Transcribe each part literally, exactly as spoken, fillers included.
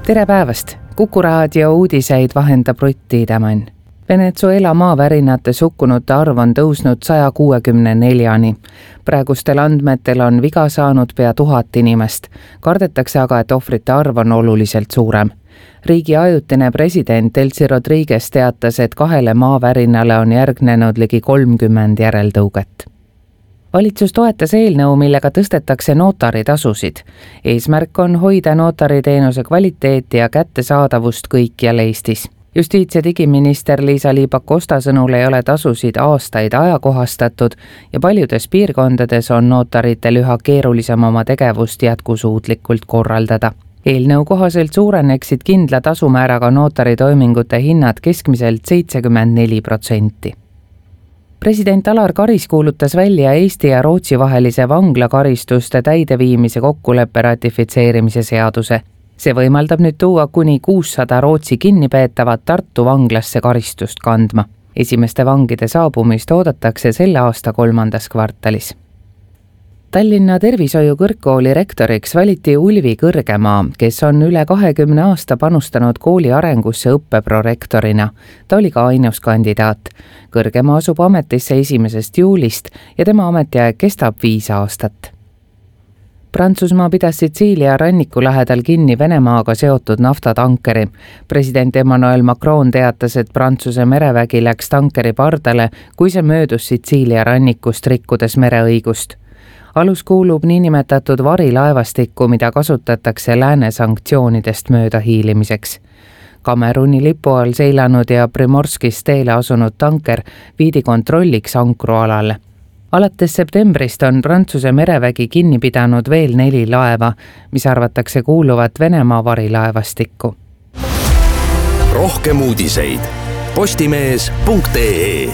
Tere päevast! Kuku raadio uudiseid vahendab Rutt Tiidemann. Venezuela maavärinate sukkunute arv on tõusnud saja kuuekümne neljani. Praegustel andmetel on viga saanud pea tuhat inimest. Kardetakse aga, et ohvrite arv on oluliselt suurem. Riigi ajutine president Delcy Rodriguez teatas, et kahele maavärinale on järgnenud ligi kolmkümmend järeltõuget. Valitsus toetas eelnõu, millega tõstetakse notaritasusid. Eesmärk on hoida notariteenuse kvaliteeti ja kättesaadavust kõikjal Eestis. Justiits- ja digiminister Liisa-Ly Pakosta sõnul ei ole tasusid aastaid ajakohastatud ja paljudes piirkondades on notaritel üha keerulisem oma tegevust jätkusuutlikult korraldada. Eelnõu kohaselt suureneksid kindla tasumääraga notaritoimingute hinnad keskmiselt seitsekümmend neli protsenti. President Alar Karis kuulutas välja Eesti ja Rootsi vahelise vanglakaristuste täideviimise kokkuleppe ratifitseerimise seaduse. See võimaldab nüüd tuua kuni kuussada Rootsi kinnipeetavat Tartu vanglasse karistust kandma. Esimeste vangide saabumist oodatakse selle aasta kolmandas kvartalis. Tallinna tervishoiu kõrgkooli rektoriks valiti Ulvi Kõrgemaa, kes on üle kahekümne aasta panustanud kooli arengusse õppeprorektorina. Ta oli ka ainus kandidaat. Kõrgemaa asub ametisse esimesest juulist ja tema ametiaeg kestab viis aastat. Prantsusmaa pidas Sitsiilia ranniku lähedal kinni Venemaaga seotud naftatankeri. President Emmanuel Macron teatas, et Prantsuse merevägi läks tankeri pardale, kui see möödus Sitsiilia rannikust rikkudes mereõigust. Alus kuulub niinimetatud varilaevastikku, mida kasutatakse lääne sanktsioonidest mööda hiilimiseks. Kameruni lipu all seilanud ja Primorskis teele asunud tanker viidi kontrolliks ankrualale. Alates septembrist on Prantsuse merevägi kinni pidanud veel neli laeva, mis arvatakse kuuluvat Venemaa varilaevastikku. Rohkem uudiseid postimees punkt ee.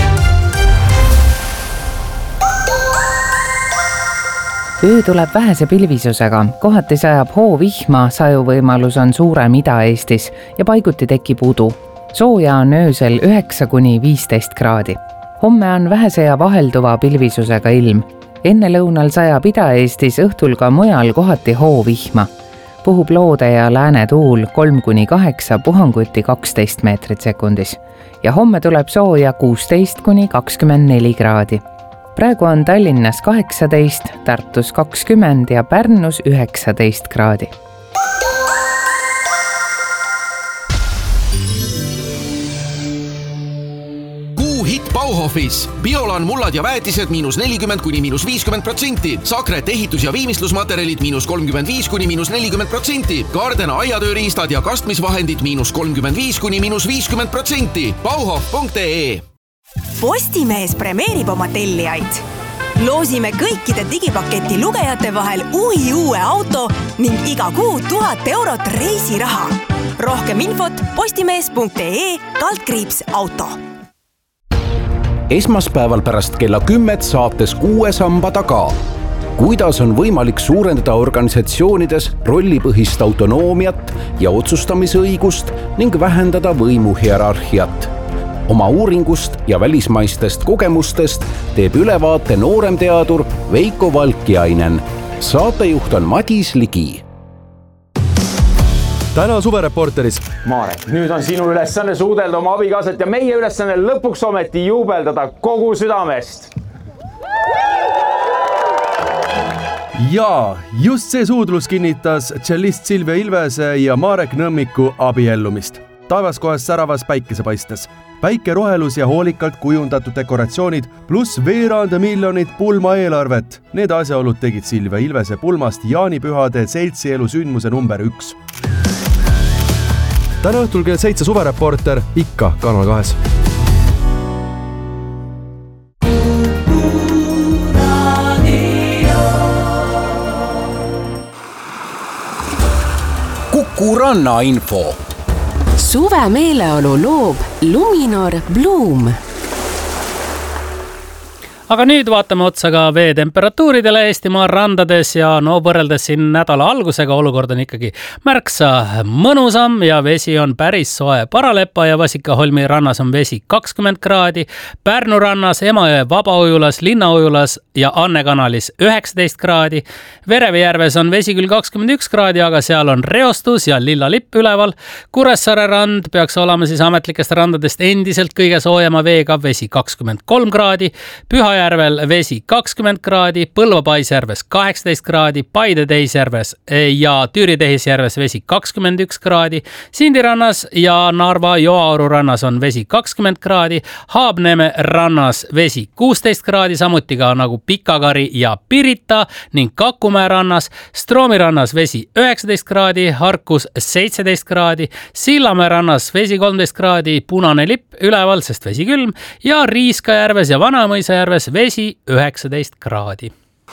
Öö tuleb vähese pilvisusega, kohati sajab hoovihma, sajuvõimalus on suurem Ida-Eestis ja paiguti tekib udu. Sooja on öösel üheksa kuni viisteist kraadi. Homme on vähese ja vahelduva pilvisusega ilm. Enne lõunal sajab Ida-Eestis, õhtul ka mujal kohati hoovihma. Puhub loode ja lääne tuul kolm kuni kaheksa, puhanguti kaksteist meetrit sekundis. Ja homme tuleb sooja kuusteist kuni kakskümmend neli kraadi. Praegu on Tallinnas kaheksateist, Tartus kakskümmend ja Pärnus üheksateist kraadi. Kuuhitt Bauhofis. Biolan mullad ja väetised miinus nelikümmend kuni miinus viiskümmend protsenti. Sakret ehitus- ja viimistlusmaterjalid miinus kolmkümmend viis kuni miinus nelikümmend protsenti. Gardena aiatööriistad ja kastmisvahendid miinus kolmkümmend viis kuni miinus viiskümmend protsenti. Bauhof punkt ee. Postimees premeerib oma tellijaid. Loosime kõikide digipaketi lugejate vahel uhi uue auto ning iga kuu tuhat eurot reisiraha. Rohkem infot postimees punkt ee kaldkriips auto. Esmaspäeval pärast kella kümmet saates Kuue samba taga. Kuidas on võimalik suurendada organisatsioonides rollipõhist autonoomiat ja otsustamisõigust ning vähendada võimuhierarhiat? Oma uuringust ja välismaistest kogemustest teeb ülevaate nooremteadur Veiko Valkiainen. Saatejuht on Madis Ligi. Täna suvereporteris. Marek, nüüd on sinu ülesanne suudelda oma abikaasat ja meie ülesanne lõpuks ometi juubeldada kogu südamest. Ja just see suudlus kinnitas tšellist Silvia Ilvese ja Marek Nõmmiku abiellumist. Taevas kohas säravas päikesepaistes. Päike rohelus ja hoolikalt kujundatud dekoratsioonid pluss veerand miljonit pulma eelarvet. Need asjaolud tegid Silvia Ilvese pulmast jaanipühade seltsielu sündmuse number üks. Täna õhtul kell seitse suvereporter ikka Kanal kahes. Kuku ranna info. Suve meeleolu loob Luminor Bloom. aga nüüd vaatame otsa ka veetemperatuuridele Eestimaa randades ja no võrreldes siin nädala algusega olukord on ikkagi märksa mõnusam ja vesi on päris soe. Paralepa ja Vasikaholmi rannas on vesi kakskümmend kraadi, Pärnu rannas, Emajõe Vabaujulas, Linnaujulas ja Anne kanalis üheksateist kraadi. Verevejärves on vesi küll kakskümmend üks kraadi, aga seal on reostus ja lilla lipp üleval. Kuressaare rand peaks olema siis ametlikest randadest endiselt kõige soojema veega, vesi kakskümmend kolm kraadi, Pühajärvel vesi kakskümmend kraadi, Põlva Paisjärves kaheksateist kraadi, Paide Teisjärves ja Tüüri Tehisjärves vesi kakskümmend üks kraadi, Sindirannas ja Narva Joaoru rannas on vesi kakskümmend kraadi, Haabneme rannas vesi kuusteist kraadi, samuti ka nagu Pikakari ja Pirita ning Kakumäe rannas, Stroomi rannas vesi üheksateist kraadi, Harkus seitseteist kraadi, Sillamäe rannas vesi kolmteist kraadi, punane lipp üleval, sest vesi külm ja Riiskajärves ja Vanamõisajärves vesi üheksateist kraadi.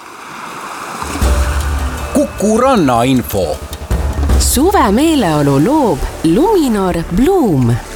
Kuku Ranna info. Suve meeleolu loob Luminor Bloom.